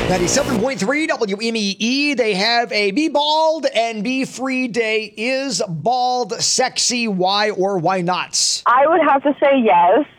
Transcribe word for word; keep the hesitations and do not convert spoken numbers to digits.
ninety-seven point three W M E E. They have a Be Bald and Be Free Day. Is bald sexy? Why or why not? I would have to say yes.